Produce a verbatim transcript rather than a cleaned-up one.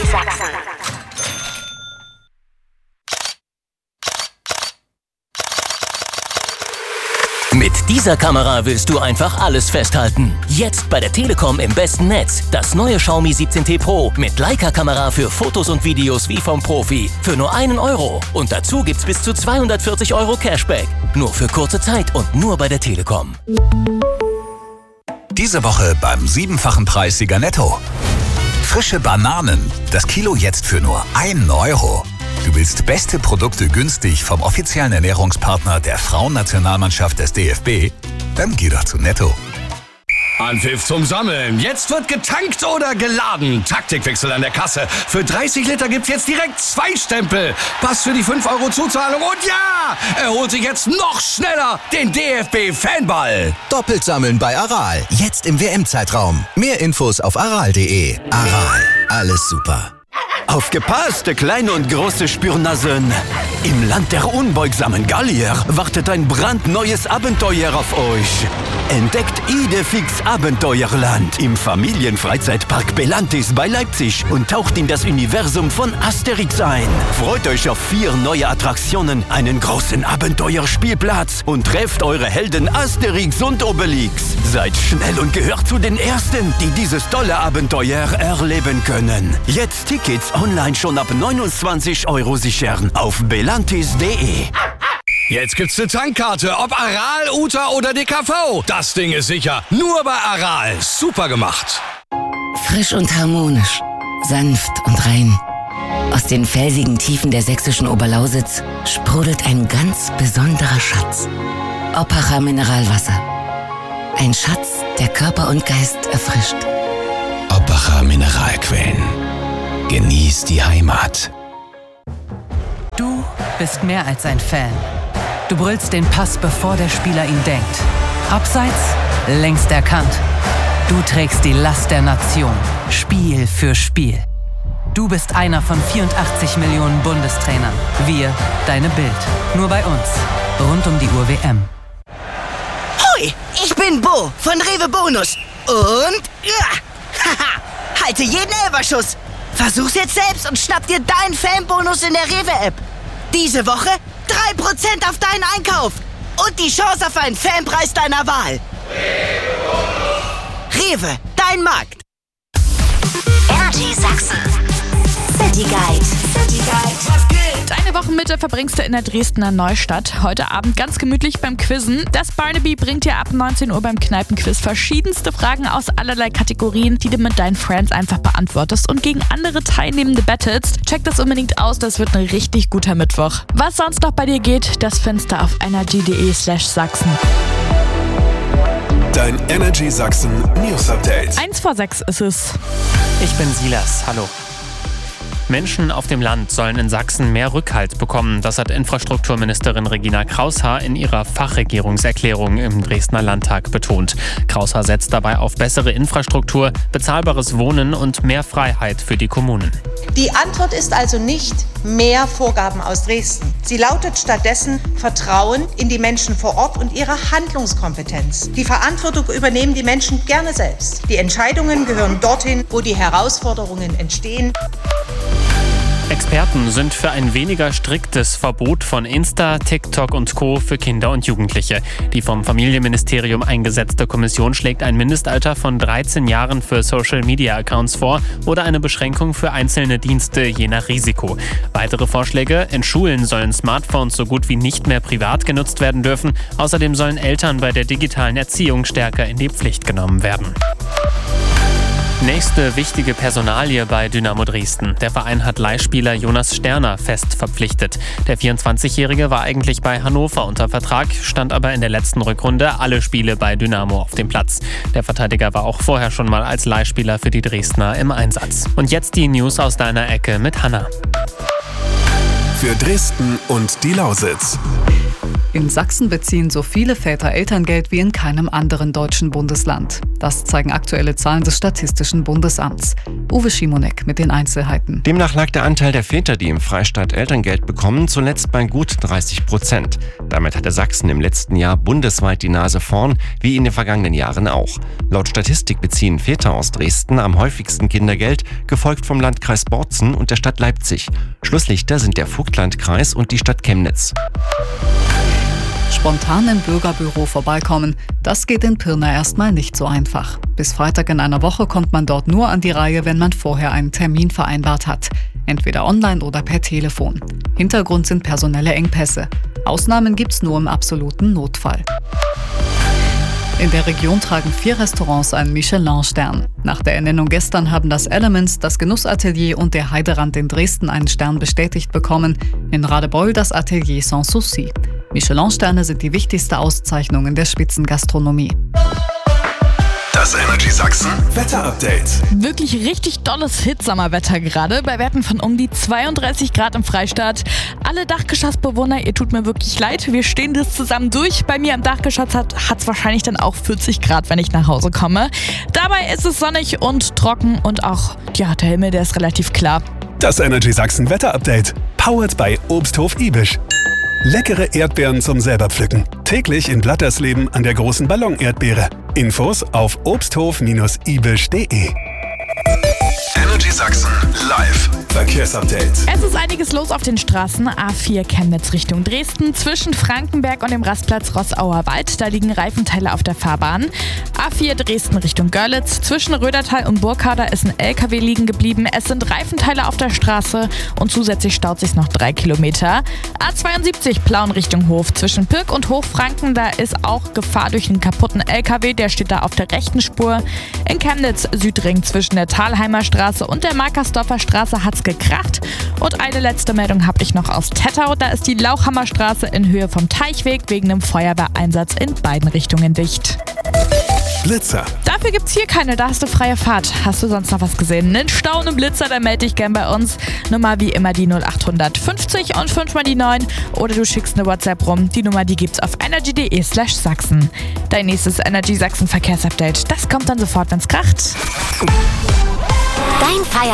Sachsen. Mit dieser Kamera willst du einfach alles festhalten. Jetzt bei der Telekom im besten Netz. Das neue Xiaomi siebzehn T Pro mit Leica-Kamera für Fotos und Videos wie vom Profi. Für nur einen Euro. Und dazu gibt's bis zu zweihundertvierzig Euro Cashback. Nur für kurze Zeit und nur bei der Telekom. Diese Woche beim siebenfachen Preis Sieger Netto. Frische Bananen. Das Kilo jetzt für nur einen Euro. Du willst beste Produkte günstig vom offiziellen Ernährungspartner der Frauennationalmannschaft des D F B? Dann geh doch zu Netto. Anpfiff zum Sammeln. Jetzt wird getankt oder geladen. Taktikwechsel an der Kasse. Für dreißig Liter gibt's jetzt direkt zwei Stempel. Pass für die fünf Euro Zuzahlung und ja, er holt sich jetzt noch schneller den D F B-Fanball. Doppelt sammeln bei Aral. Jetzt im W M-Zeitraum. Mehr Infos auf aral punkt de. Aral. Alles super. Aufgepasst, kleine und große Spürnasen! Im Land der unbeugsamen Gallier wartet ein brandneues Abenteuer auf euch. Entdeckt Idefix Abenteuerland im Familienfreizeitpark Belantis bei Leipzig und taucht in das Universum von Asterix ein. Freut euch auf vier neue Attraktionen, einen großen Abenteuerspielplatz und trefft eure Helden Asterix und Obelix. Seid schnell und gehört zu den Ersten, die dieses tolle Abenteuer erleben können. Jetzt Tickets online schon ab neunundzwanzig Euro sichern auf belantis punkt de. Jetzt gibt's eine Tankkarte, ob Aral, Uta oder D K V. Das Ding ist sicher. Nur bei Aral. Super gemacht. Frisch und harmonisch, sanft und rein. Aus den felsigen Tiefen der sächsischen Oberlausitz sprudelt ein ganz besonderer Schatz. Oppacher Mineralwasser. Ein Schatz, der Körper und Geist erfrischt. Oppacher Mineralquellen. Genieß die Heimat. Du bist mehr als ein Fan. Du brüllst den Pass, bevor der Spieler ihn denkt. Abseits, längst erkannt. Du trägst die Last der Nation, Spiel für Spiel. Du bist einer von vierundachtzig Millionen Bundestrainern. Wir, deine Bild. Nur bei uns. Rund um die Uhr W M. Hoi, ich bin Bo von Rewe Bonus. Und... Ja, haha, halte jeden Elferschuss. Versuch's jetzt selbst und schnapp dir deinen Fanbonus in der Rewe-App. Diese Woche drei Prozent auf deinen Einkauf. Und die Chance auf einen Fanpreis deiner Wahl. Rewe, dein Markt. Energy Sachsen. City Guide. City Guide. Was geht? Eine Wochenmitte verbringst du in der Dresdner Neustadt. Heute Abend ganz gemütlich beim Quizzen. Das Barnaby bringt dir ab neunzehn Uhr beim Kneipenquiz verschiedenste Fragen aus allerlei Kategorien, die du mit deinen Friends einfach beantwortest und gegen andere Teilnehmende battlest. Check das unbedingt aus, das wird ein richtig guter Mittwoch. Was sonst noch bei dir geht, das findest du auf energy punkt de slash Sachsen. Dein Energy Sachsen News Update. Eins vor sechs ist es. Ich bin Silas, hallo. Menschen auf dem Land sollen in Sachsen mehr Rückhalt bekommen. Das hat Infrastrukturministerin Regina Kraushaar in ihrer Fachregierungserklärung im Dresdner Landtag betont. Kraushaar setzt dabei auf bessere Infrastruktur, bezahlbares Wohnen und mehr Freiheit für die Kommunen. Die Antwort ist also nicht mehr Vorgaben aus Dresden. Sie lautet stattdessen Vertrauen in die Menschen vor Ort und ihre Handlungskompetenz. Die Verantwortung übernehmen die Menschen gerne selbst. Die Entscheidungen gehören dorthin, wo die Herausforderungen entstehen. Experten sind für ein weniger striktes Verbot von Insta, TikTok und Co. für Kinder und Jugendliche. Die vom Familienministerium eingesetzte Kommission schlägt ein Mindestalter von dreizehn Jahren für Social-Media-Accounts vor oder eine Beschränkung für einzelne Dienste je nach Risiko. Weitere Vorschläge: In Schulen sollen Smartphones so gut wie nicht mehr privat genutzt werden dürfen. Außerdem sollen Eltern bei der digitalen Erziehung stärker in die Pflicht genommen werden. Nächste wichtige Personalie bei Dynamo Dresden. Der Verein hat Leihspieler Jonas Sterner fest verpflichtet. Der vierundzwanzigjährige war eigentlich bei Hannover unter Vertrag, stand aber in der letzten Rückrunde alle Spiele bei Dynamo auf dem Platz. Der Verteidiger war auch vorher schon mal als Leihspieler für die Dresdner im Einsatz. Und jetzt die News aus deiner Ecke mit Hanna. Für Dresden und die Lausitz. In Sachsen beziehen so viele Väter Elterngeld wie in keinem anderen deutschen Bundesland. Das zeigen aktuelle Zahlen des Statistischen Bundesamts. Uwe Schimonek mit den Einzelheiten. Demnach lag der Anteil der Väter, die im Freistaat Elterngeld bekommen, zuletzt bei gut dreißig Prozent. Damit hatte Sachsen im letzten Jahr bundesweit die Nase vorn, wie in den vergangenen Jahren auch. Laut Statistik beziehen Väter aus Dresden am häufigsten Kindergeld, gefolgt vom Landkreis Bozen und der Stadt Leipzig. Schlusslichter sind der Vogtlandkreis und die Stadt Chemnitz. Spontan im Bürgerbüro vorbeikommen, das geht in Pirna erstmal nicht so einfach. Bis Freitag in einer Woche kommt man dort nur an die Reihe, wenn man vorher einen Termin vereinbart hat. Entweder online oder per Telefon. Hintergrund sind personelle Engpässe. Ausnahmen gibt's nur im absoluten Notfall. In der Region tragen vier Restaurants einen Michelin-Stern. Nach der Ernennung gestern haben das Elements, das Genussatelier und der Heiderand in Dresden einen Stern bestätigt bekommen. In Radebeul das Atelier Sans Souci. Michelin-Sterne sind die wichtigste Auszeichnung in der Spitzengastronomie. Das Energy Sachsen Wetter-Update. Wirklich richtig dolles Hitsommerwetter gerade, bei Werten von um die zweiunddreißig Grad im Freistaat. Alle Dachgeschossbewohner, ihr tut mir wirklich leid, wir stehen das zusammen durch. Bei mir im Dachgeschoss hat es wahrscheinlich dann auch vierzig Grad, wenn ich nach Hause komme. Dabei ist es sonnig und trocken und auch, ja, der Himmel, der ist relativ klar. Das Energy Sachsen Wetter-Update. Powered by Obsthof Ibisch. Leckere Erdbeeren zum selber pflücken. Täglich in Blattersleben an der großen Ballon-Erdbeere. Infos auf obsthof Bindestrich ibisch punkt de. Energy Sachsen live Verkehrsupdate. Es ist einiges los auf den Straßen. A vier Chemnitz Richtung Dresden. Zwischen Frankenberg und dem Rastplatz Rossauer Wald. Da liegen Reifenteile auf der Fahrbahn. A vier Dresden Richtung Görlitz. Zwischen Rödertal und Burghauda ist ein L K W liegen geblieben. Es sind Reifenteile auf der Straße und zusätzlich staut sich noch drei Kilometer. A zweiundsiebzig Plauen Richtung Hof. Zwischen Pirk und Hochfranken, da ist auch Gefahr durch einen kaputten L K W. Der steht da auf der rechten Spur. In Chemnitz Südring zwischen der Thalheimer Straße und der Markersdorfer Straße hat's gekracht. Und eine letzte Meldung habe ich noch aus Tettau. Da ist die Lauchhammer Straße in Höhe vom Teichweg wegen einem Feuerwehreinsatz in beiden Richtungen dicht. Blitzer. Dafür gibt's hier keine, da hast du freie Fahrt. Hast du sonst noch was gesehen? Einen Stau, einen Blitzer, dann melde dich gern bei uns. Nummer wie immer die null acht fünfzig und fünf mal die neun. Oder du schickst eine WhatsApp rum. Die Nummer, die gibt's auf energy punkt de slash Sachsen. Dein nächstes Energy Sachsen Verkehrsupdate. Das kommt dann sofort, wenn's kracht. Dein Feierabend.